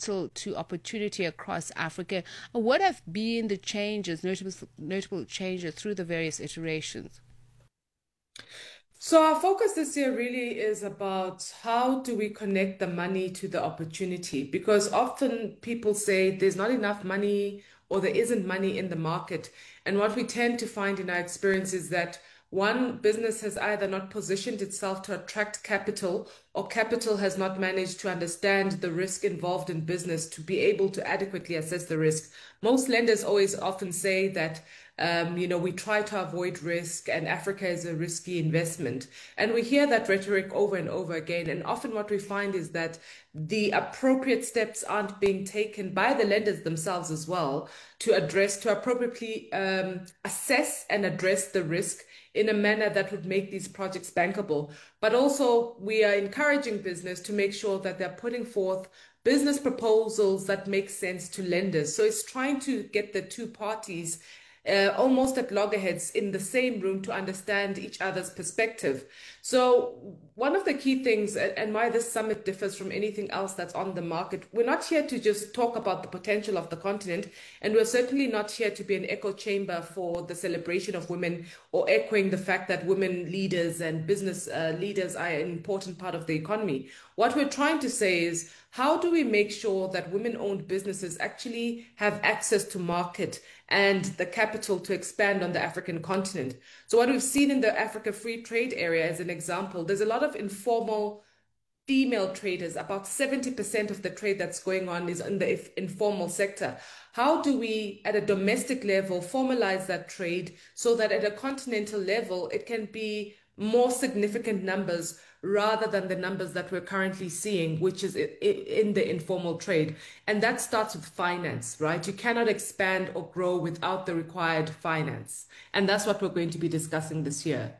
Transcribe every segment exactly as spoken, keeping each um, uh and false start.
capital to opportunity across Africa? What have been the changes, notable, notable changes through the various iterations? So our focus this year really is about how do we connect the money to the opportunity? Because often people say there's not enough money or there isn't money in the market. And what we tend to find in our experience is that one business has either not positioned itself to attract capital, or capital has not managed to understand the risk involved in business to be able to adequately assess the risk. Most lenders always often say that um, you know, we try to avoid risk and Africa is a risky investment. And we hear that rhetoric over and over again. And often what we find is that the appropriate steps aren't being taken by the lenders themselves as well to address, to appropriately um, assess and address the risk in a manner that would make these projects bankable. But also we are encouraging business to make sure that they're putting forth business proposals that make sense to lenders. So it's trying to get the two parties uh, almost at loggerheads in the same room to understand each other's perspective. So one of the key things, and why this summit differs from anything else that's on the market, we're not here to just talk about the potential of the continent, and we're certainly not here to be an echo chamber for the celebration of women or echoing the fact that women leaders and business uh, leaders are an important part of the economy. What we're trying to say is, how do we make sure that women-owned businesses actually have access to market and the capital to expand on the African continent? So what we've seen in the Africa Free Trade Area, as an example, there's a lot of informal female traders. About seventy percent of the trade that's going on is in the informal sector. How do we, at a domestic level, formalize that trade so that at a continental level, it can be more significant numbers rather than the numbers that we're currently seeing, which is in the informal trade? And that starts with finance, right? You cannot expand or grow without the required finance. And that's what we're going to be discussing this year.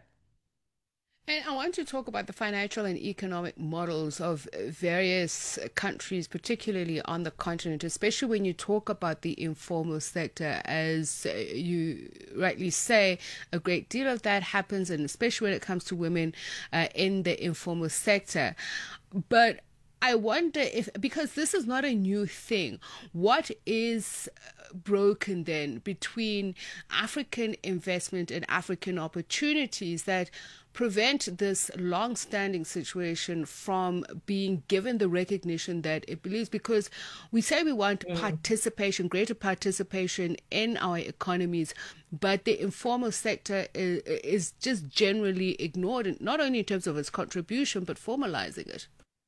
And I want to talk about the financial and economic models of various countries, particularly on the continent, especially when you talk about the informal sector. As you rightly say, a great deal of that happens, and especially when it comes to women uh, in the informal sector. But I wonder if, because this is not a new thing, what is broken then between African investment and African opportunities that prevent this long-standing situation from being given the recognition that it believes? Because we say we want Mm. participation, greater participation in our economies, but the informal sector is, is just generally ignored, not only in terms of its contribution, but formalizing it.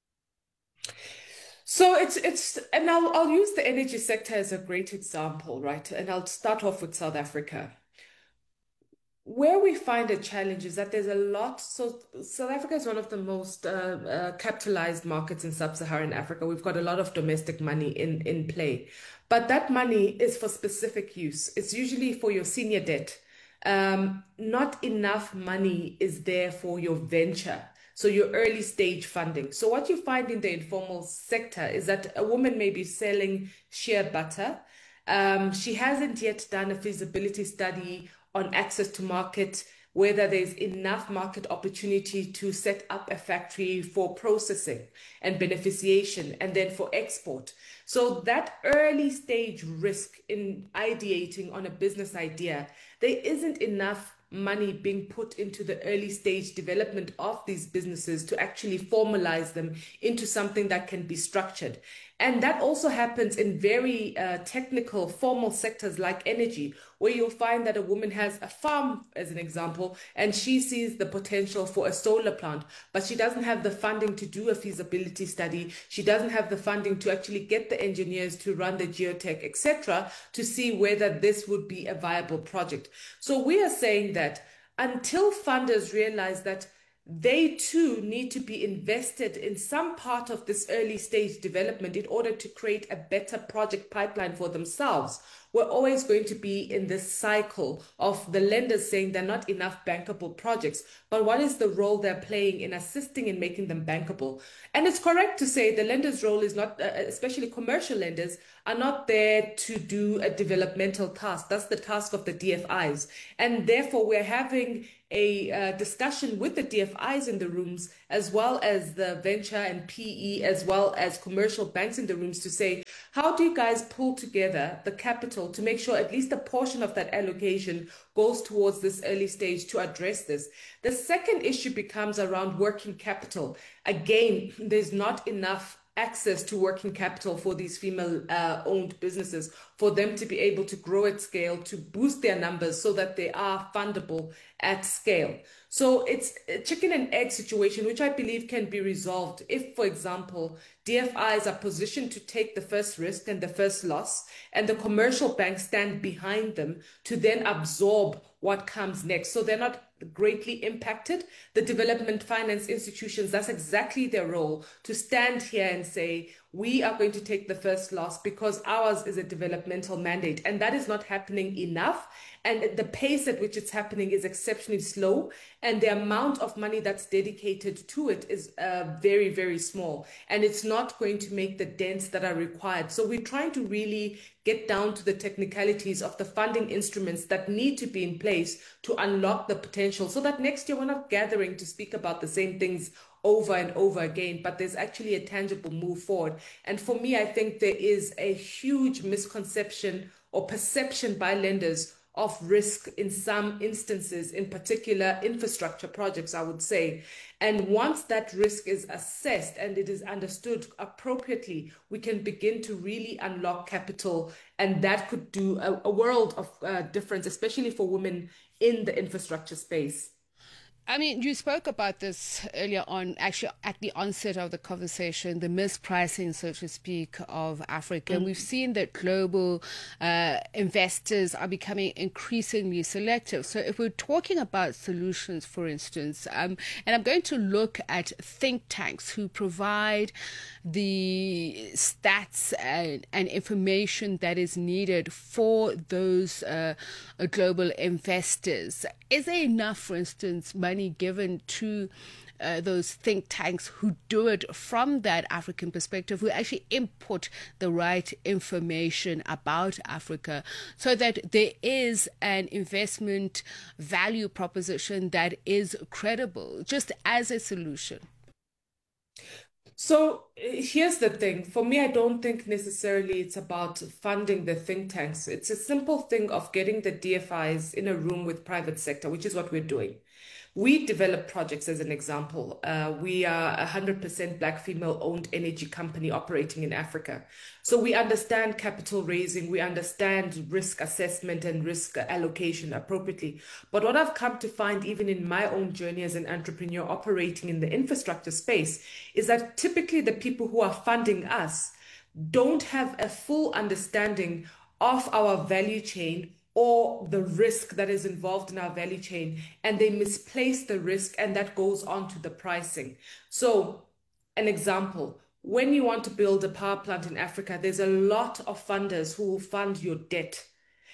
So it's it's and I'll I'll use the energy sector as a great example, right? And I'll start off with South Africa. Where we find a challenge is that there's a lot. So South Africa is one of the most uh, uh, capitalized markets in sub-Saharan Africa. We've got a lot of domestic money in in play, but that money is for specific use. It's usually for your senior debt. Um, not enough money is there for your venture. So your early stage funding. So what you find in the informal sector is that a woman may be selling shea butter. Um, she hasn't yet done a feasibility study on access to market, whether there's enough market opportunity to set up a factory for processing and beneficiation and then for export. So that early stage risk in ideating on a business idea, there isn't enough money being put into the early stage development of these businesses to actually formalize them into something that can be structured. And that also happens in very uh, technical, formal sectors like energy, where you'll find that a woman has a farm, as an example, and she sees the potential for a solar plant, but she doesn't have the funding to do a feasibility study. She doesn't have the funding to actually get the engineers to run the geotech, et cetera, to see whether this would be a viable project. So we are saying that until funders realize that they too need to be invested in some part of this early stage development in order to create a better project pipeline for themselves, we're always going to be in this cycle of the lenders saying there are not enough bankable projects. But what is the role they're playing in assisting in making them bankable? And it's correct to say the lender's role is not, uh, especially commercial lenders, are not there to do a developmental task. That's the task of the D F Is. And therefore, we're having a uh, discussion with the D F Is in the rooms, as well as the venture and P E, as well as commercial banks in the rooms, to say, how do you guys pull together the capital to make sure at least a portion of that allocation goes towards this early stage to address this? The second issue becomes around working capital. Again, there's not enough access to working capital for these female uh, owned businesses for them to be able to grow at scale, to boost their numbers so that they are fundable at scale. So it's a chicken and egg situation, which I believe can be resolved if, for example, D F Is are positioned to take the first risk and the first loss, and the commercial banks stand behind them to then absorb what comes next. So they're not greatly impacted. The development finance institutions, that's exactly their role, to stand here and say, we are going to take the first loss because ours is a developmental mandate. And that is not happening enough. And the pace at which it's happening is exceptionally slow. And the amount of money that's dedicated to it is uh, very, very small. And it's not going to make the dents that are required. So we're trying to really get down to the technicalities of the funding instruments that need to be in place to unlock the potential, so that next year we're not gathering to speak about the same things over and over again, but there's actually a tangible move forward. And for me, I think there is a huge misconception or perception by lenders of risk in some instances, in particular infrastructure projects, I would say. And once that risk is assessed and it is understood appropriately, we can begin to really unlock capital. And that could do a, a world of uh, difference, especially for women in the infrastructure space. I mean, you spoke about this earlier on, actually at the onset of the conversation, the mispricing, so to speak, of Africa. Mm-hmm. And we've seen that global uh, investors are becoming increasingly selective. So if we're talking about solutions, for instance, um, and I'm going to look at think tanks who provide the stats and, and information that is needed for those uh, global investors. Is there enough, for instance, money given to uh, those think tanks who do it from that African perspective, who actually input the right information about Africa, so that there is an investment value proposition that is credible, just as a solution? So here's the thing. For me, I don't think necessarily it's about funding the think tanks. It's a simple thing of getting the D F Is in a room with private sector, which is what we're doing. We develop projects, as an example. Uh, we are a one hundred percent Black female-owned energy company operating in Africa. So we understand capital raising, we understand risk assessment and risk allocation appropriately. But what I've come to find, even in my own journey as an entrepreneur operating in the infrastructure space, is that typically the people who are funding us don't have a full understanding of our value chain or the risk that is involved in our value chain, and they misplace the risk, and that goes on to the pricing. So an example, when you want to build a power plant in Africa, there's a lot of funders who will fund your debt.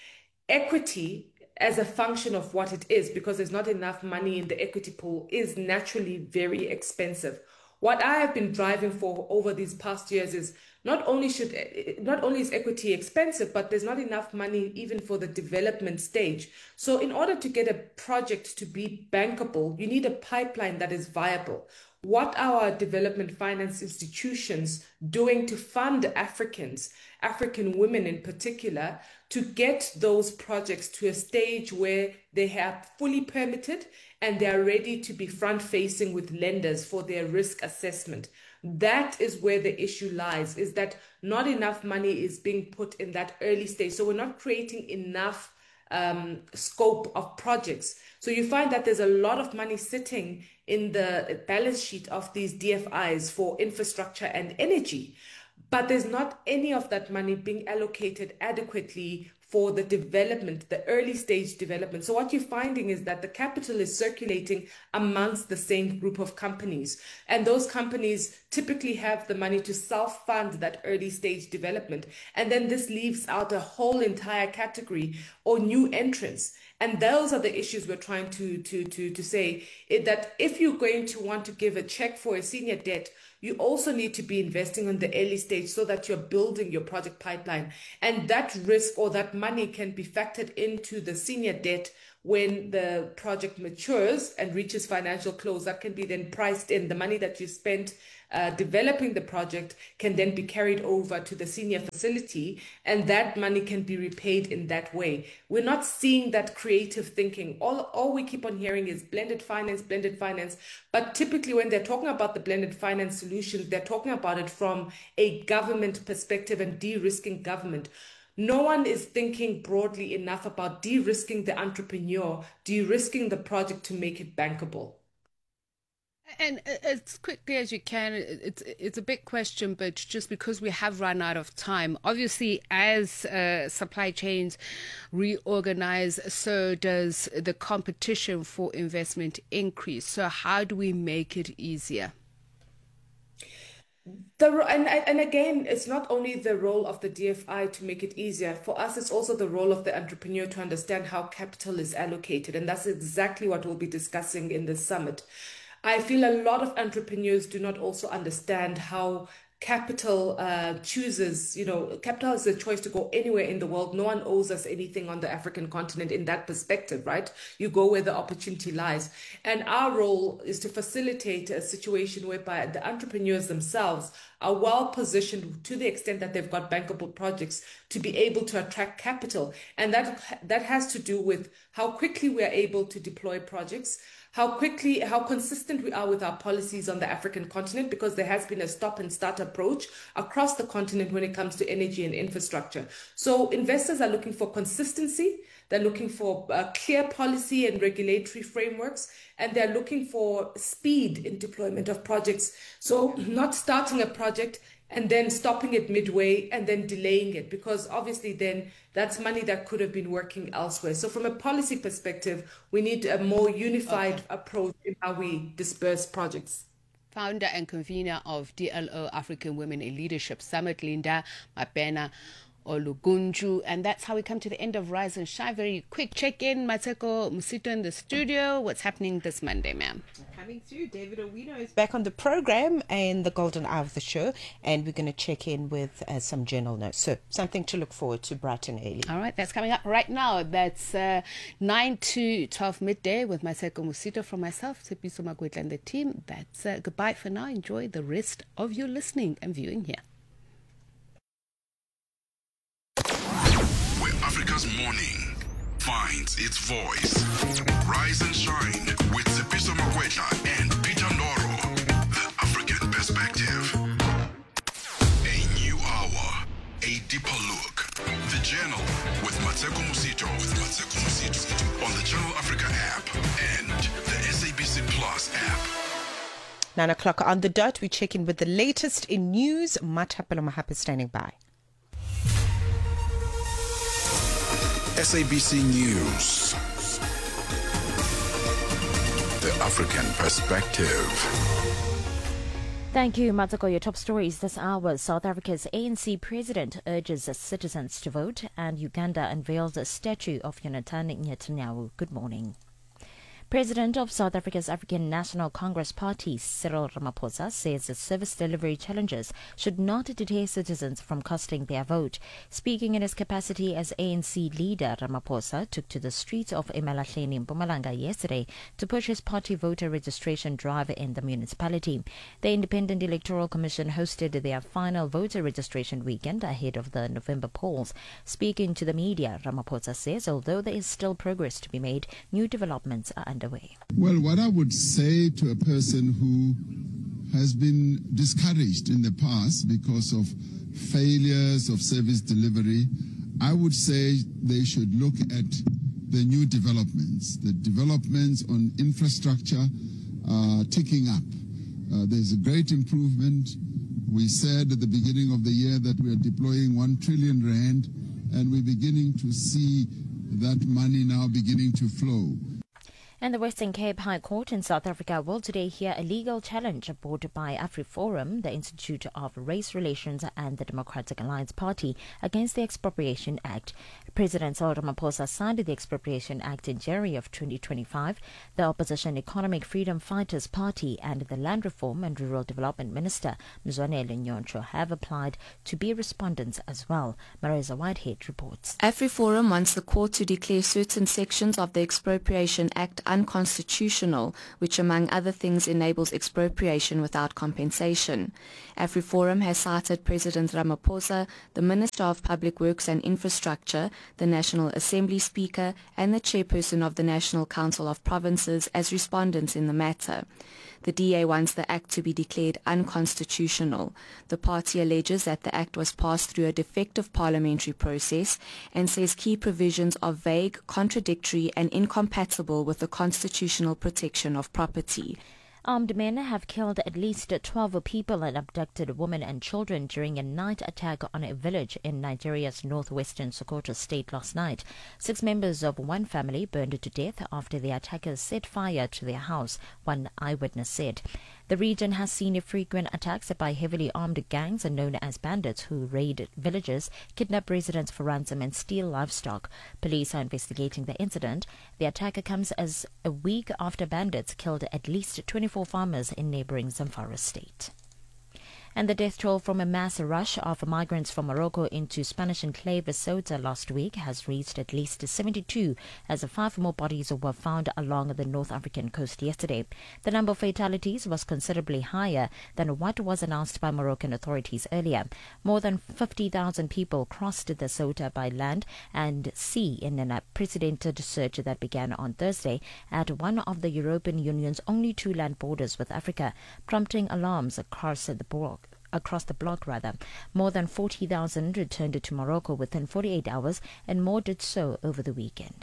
Equity, as a function of what it is, because there's not enough money in the equity pool, is naturally very expensive. What I have been driving for over these past years is not only should not only is equity expensive, but there's not enough money even for the development stage. So in order to get a project to be bankable, you need a pipeline that is viable. What are our development finance institutions doing to fund Africans, African women in particular, to get those projects to a stage where they have fully permitted and they are ready to be front-facing with lenders for their risk assessment? That is where the issue lies, is that not enough money is being put in that early stage. So we're not creating enough um, scope of projects. So you find that there's a lot of money sitting in the balance sheet of these D F Is for infrastructure and energy, but there's not any of that money being allocated adequately for the development, the early stage development. So what you're finding is that the capital is circulating amongst the same group of companies. And those companies typically have the money to self-fund that early stage development. And then this leaves out a whole entire category or new entrants. And those are the issues we're trying to, to, to, to say, that if you're going to want to give a check for a senior debt, you also need to be investing on the early stage so that you're building your project pipeline. And that risk or that money can be factored into the senior debt when the project matures and reaches financial close, that can be then priced in. The money that you spent uh, developing the project can then be carried over to the senior facility, and that money can be repaid in that way. We're not seeing that creative thinking. All, all we keep on hearing is blended finance, blended finance. But typically when they're talking about the blended finance solutions, they're talking about it from a government perspective and de-risking government. No one is thinking broadly enough about de-risking the entrepreneur, de-risking the project to make it bankable. And as quickly as you can, it's it's a big question, but just because we have run out of time, obviously as uh, supply chains reorganize, so does the competition for investment increase. So how do we make it easier? The, and, and again, it's not only the role of the D F I to make it easier. For us, it's also the role of the entrepreneur to understand how capital is allocated. And that's exactly what we'll be discussing in this summit. I feel a lot of entrepreneurs do not also understand how capital uh, chooses, you know, capital is a choice to go anywhere in the world. No one owes us anything on the African continent in that perspective, right? You go where the opportunity lies. And our role is to facilitate a situation whereby the entrepreneurs themselves are well positioned to the extent that they've got bankable projects to be able to attract capital. And that that has to do with how quickly we are able to deploy projects, how quickly, how consistent we are with our policies on the African continent, because there has been a stop and start approach across the continent when it comes to energy and infrastructure. So investors are looking for consistency. They're looking for uh, clear policy and regulatory frameworks, and they're looking for speed in deployment of projects. So not starting a project and then stopping it midway and then delaying it, because obviously then that's money that could have been working elsewhere. So from a policy perspective, we need a more unified okay. approach in how we disperse projects. Founder and convener of D L O African Women in Leadership Summit, Linda Mapena Olugunju. And that's how we come to the end of Rise and Shine. Very quick check-in. Mateko Musito in the studio. What's happening this Monday, ma'am? Coming through, David Owino is back on the program and the golden hour of the show, and we're going to check in with uh, some journal notes. So something to look forward to bright and early. All right, that's coming up right now. That's uh, nine to twelve midday with Mateko Musito from myself, Tshepiso Magwetla, and the team. That's uh, goodbye for now. Enjoy the rest of your listening and viewing here. Africa's morning finds its voice. Rise and shine with Tshepiso Magwetla and Peter Ndoro. The African perspective. A new hour, a deeper look. The Journal with Mateko Musito. With Mateko Musito on the Channel Africa app and the S A B C Plus app. Nine o'clock on the dot. We check in with the latest in news. Matapelo Mahapa standing by. S A B C News. The African perspective. Thank you, Matako. Your top stories this hour. South Africa's A N C president urges citizens to vote, and Uganda unveils a statue of Jonathan Netanyahu. Good morning. President of South Africa's African National Congress Party, Cyril Ramaphosa, says the service delivery challenges should not deter citizens from casting their vote. Speaking in his capacity as A N C leader, Ramaphosa took to the streets of eMalahleni in Mpumalanga yesterday to push his party voter registration drive in the municipality. The Independent Electoral Commission hosted their final voter registration weekend ahead of the November polls. Speaking to the media, Ramaphosa says although there is still progress to be made, new developments are underway. Well, what I would say to a person who has been discouraged in the past because of failures of service delivery, I would say they should look at the new developments. The developments on infrastructure are ticking up. Uh, there's a great improvement. We said at the beginning of the year that we are deploying one trillion rand, and we're beginning to see that money now beginning to flow. And the Western Cape High Court in South Africa will today hear a legal challenge brought by AfriForum, the Institute of Race Relations and the Democratic Alliance Party, against the Expropriation Act. President Cyril Ramaphosa signed the Expropriation Act in January of twenty twenty-five. The opposition Economic Freedom Fighters Party and the Land Reform and Rural Development Minister, Mzwanele Nyontso, have applied to be respondents as well. Marisa Whitehead reports. AfriForum wants the court to declare certain sections of the Expropriation Act unconstitutional, which among other things enables expropriation without compensation. AfriForum has cited President Ramaphosa, the Minister of Public Works and Infrastructure, the National Assembly Speaker, and the Chairperson of the National Council of Provinces as respondents in the matter. The D A wants the Act to be declared unconstitutional. The party alleges that the Act was passed through a defective parliamentary process and says key provisions are vague, contradictory and incompatible with the constitutional protection of property. Armed men have killed at least twelve people and abducted women and children during a night attack on a village in Nigeria's northwestern Sokoto state last night. Six members of one family burned to death after the attackers set fire to their house, one eyewitness said. The region has seen frequent attacks by heavily armed gangs known as bandits who raid villages, kidnap residents for ransom and steal livestock. Police are investigating the incident. The attack comes as a week after bandits killed at least twenty-four farmers in neighboring Zamfara state. And the death toll from a mass rush of migrants from Morocco into Spanish enclave Ceuta last week has reached at least seventy-two, as five more bodies were found along the North African coast yesterday. The number of fatalities was considerably higher than what was announced by Moroccan authorities earlier. More than fifty thousand people crossed the Ceuta by land and sea in an unprecedented surge that began on Thursday at one of the European Union's only two land borders with Africa, prompting alarms across the board. Across the bloc, rather. More than forty thousand returned to Morocco within forty-eight hours, and more did so over the weekend.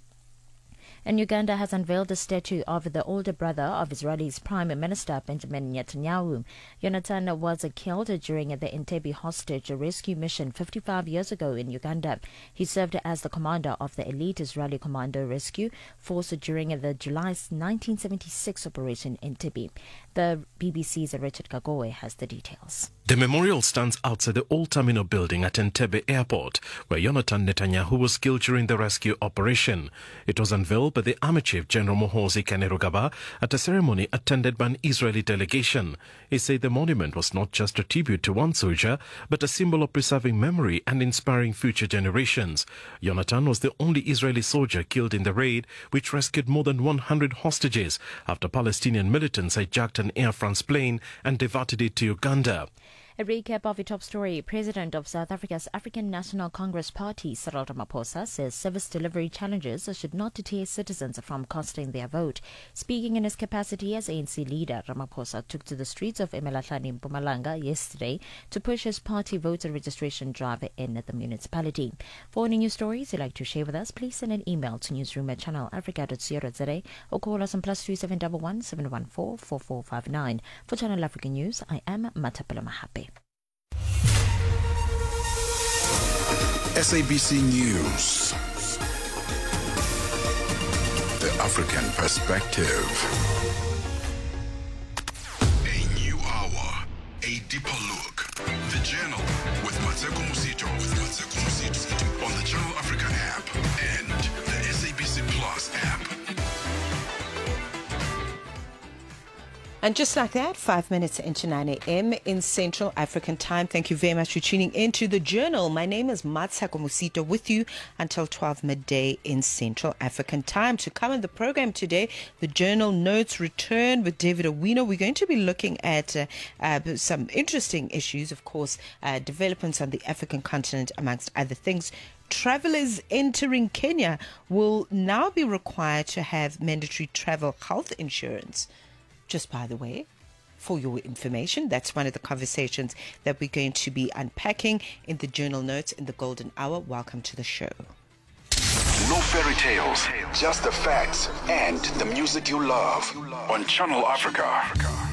And Uganda has unveiled a statue of the older brother of Israel's Prime Minister Benjamin Netanyahu. Yonatan was killed during the Entebbe hostage rescue mission fifty-five years ago in Uganda. He served as the commander of the elite Israeli Commando Rescue Force during the July nineteen seventy-six Operation Entebbe. The B B C's Richard Kagoe has the details. The memorial stands outside the old terminal building at Entebbe Airport, where Yonatan Netanyahu was killed during the rescue operation. It was unveiled by the Army Chief General Muhoozi Kainerugaba at a ceremony attended by an Israeli delegation. He said the monument was not just a tribute to one soldier, but a symbol of preserving memory and inspiring future generations. Yonatan was the only Israeli soldier killed in the raid, which rescued more than one hundred hostages after Palestinian militants hijacked an Air France plane and diverted it to Uganda. A recap of the top story. President of South Africa's African National Congress Party, Cyril Ramaphosa, says service delivery challenges should not deter citizens from casting their vote. Speaking in his capacity as A N C leader, Ramaphosa took to the streets of eMalahleni in Mpumalanga yesterday to push his party voter registration drive in the municipality. For any news stories you'd like to share with us, please send an email to newsroom at channel africa dot co dot za or call us on plus two seven one one seven one four four four five nine. For Channel Africa News, I am Matapela Mahape. S A B C News. The African Perspective. A new hour, a deeper look. The Journal with Mateko Musito, with Mateko Musito on the Channel Africa app and the S A B C Plus app. And just like that, five minutes into nine a.m. in Central African Time. Thank you very much for tuning into The Journal. My name is Matshako Musito, with you until twelve midday in Central African Time. To come on the program today, The Journal Notes return with David Owino. We're going to be looking at uh, uh, some interesting issues, of course, uh, developments on the African continent, amongst other things. Travelers entering Kenya will now be required to have mandatory travel health insurance. Just by the way, for your information, that's one of the conversations that we're going to be unpacking in the Journal Notes in the Golden Hour. Welcome to the show. No fairy tales, just the facts and the music you love on Channel Africa.